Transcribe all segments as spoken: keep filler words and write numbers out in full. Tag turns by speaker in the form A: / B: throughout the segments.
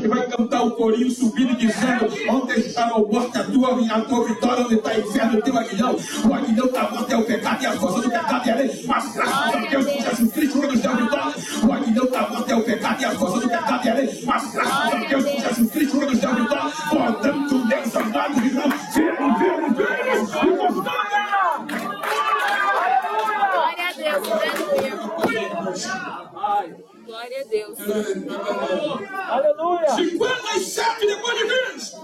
A: que vai cantar o corinho subindo e dizendo: onde está, ó morte, a tua, a tua vitória, onde está o inferno, o teu aguilhão? O aguilhão da morte é o pecado e a força do pecado é a lei. Mas graças a Deus por Jesus Cristo que nos deu a vitória. O aguilhão da morte é o pecado e a força do pecado é a lei. Mas graças a Deus por Jesus Cristo que nos deu a vitória. Portanto, Deus amado, irmão, firme, firme, firme, e constante.
B: Glória a Deus, aleluia. Glória a Deus.
C: Aleluia.
A: cinquenta e sete depois de Cristo.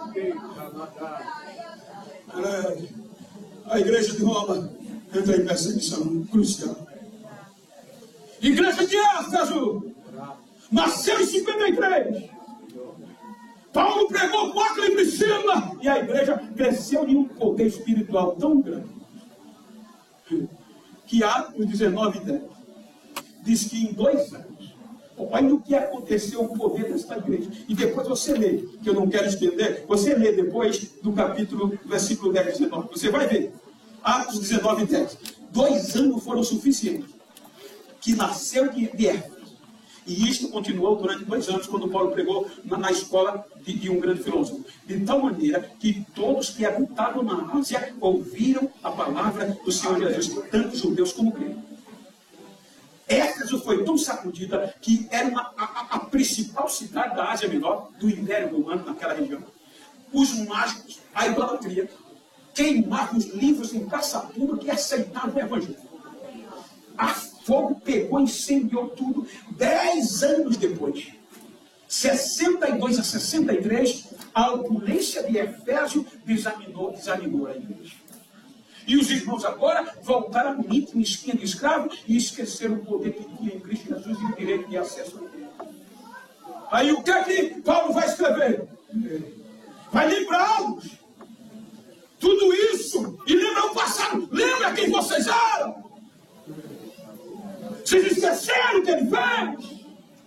A: A igreja de Roma entra em perseguição crucial. Igreja de Éfeso nasceu em cinquenta e três. Paulo pregou com Aquila e Priscila e a igreja cresceu em um poder espiritual tão grande que Atos dezenove, dez diz que em dois anos, olha o que aconteceu com o poder desta igreja. E depois você lê, que eu não quero estender, você lê depois do capítulo, versículo dez, dezenove, você vai ver. Atos dezenove, dez. Dois anos foram suficientes. Que nasceu de Éfeso. E isto continuou durante dois anos, quando Paulo pregou na, na escola de, de um grande filósofo. De tal maneira que todos que habitavam na Ásia ouviram a palavra do Senhor Jesus, tanto judeus como gregos. Éfeso foi tão sacudida que era uma, a, a principal cidade da Ásia Menor, do Império Romano, naquela região. Os mágicos, a idolatria, queimavam os livros em praça pública e aceitavam o evangelho. A fogo pegou, incendiou tudo. Dez anos depois, sessenta e dois a sessenta e três, a opulência de Éfeso desanimou, desanimou a igreja. E os irmãos agora voltaram a íntima espinha de escravo e esqueceram o poder que tinha em Cristo Jesus e o direito de acesso a Deus. Aí o que é que Paulo vai escrever? Vai lembrá-los. Tudo isso. E lembra o passado. Lembra quem vocês eram. Vocês esqueceram o que ele fez.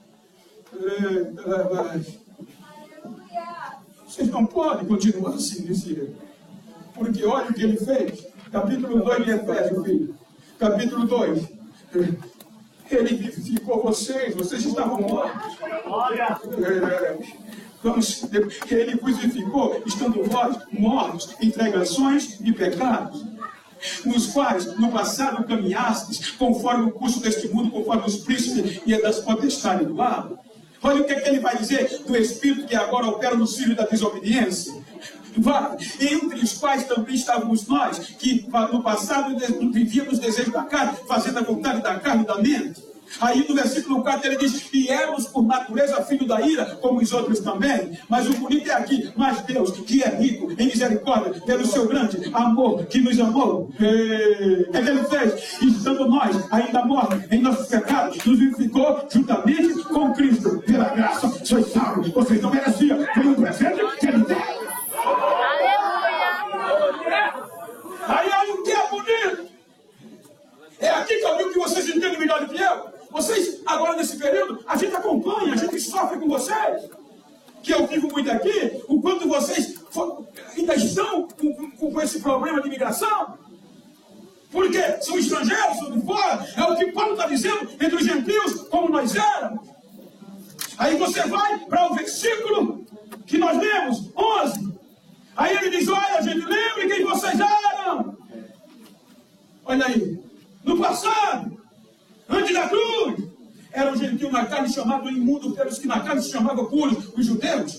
A: Vocês não podem continuar assim nesse erro. Porque olha o que ele fez. Capítulo dois de Efésios, filho. Capítulo dois. Ele vivificou vocês, vocês estavam mortos. Olha. Vamos, ele vos vivificou, estando vós mortos em transgressões e pecados, nos quais no passado caminhastes, conforme o curso deste mundo, conforme os príncipes e das potestades do ar. Olha o que, é que ele vai dizer do Espírito que agora opera nos filhos da desobediência. Entre os quais também estávamos nós, que no passado vivíamos os desejos da carne, fazendo a vontade da carne e da mente. Aí no versículo quatro ele diz: e éramos por natureza filho da ira, como os outros também. Mas o bonito é aqui: mas Deus, que é rico em misericórdia, pelo seu grande amor, que nos amou. O que ele fez? Estando nós ainda mortos em nossos pecados, nos vivificou juntamente com Cristo. Pela graça, sois salvos. Vocês não mereciam, foi um presente que ele deu. Aí olha o que é bonito. É aqui que eu digo que vocês entendem melhor do que eu. Vocês, agora nesse período, a gente acompanha, a gente sofre com vocês. Que eu vivo muito aqui, o quanto vocês for, ainda estão com, com, com esse problema de imigração. Porque são estrangeiros, são de fora. É o que Paulo está dizendo entre os gentios, como nós éramos. Aí você vai para o versículo que nós lemos, onze. Aí ele diz: olha, gente, lembre quem vocês eram. Olha aí. No passado, antes da cruz, era um gentio na carne chamado imundo pelos que na carne se chamavam puros, os judeus.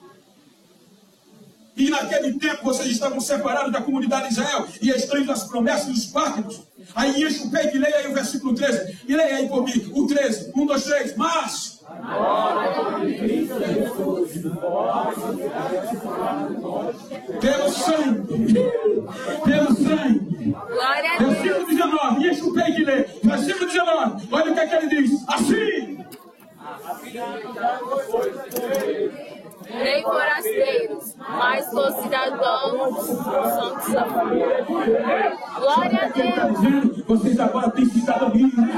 A: E naquele tempo vocês estavam separados da comunidade de Israel e estranhos das promessas dos pactos. Aí enche o peito e leia aí o versículo treze. E leia aí por mim, o treze. Um, dois, três. Mas pelo sangue, pelo sangue. Versículo dezenove, enche o peito e lê. Versículo dezenove, olha o que é que ele diz. Assim.
B: Nem forasteiros, mas os cidadãos santos da família. Glória a Deus.
A: Vocês agora têm cidadania.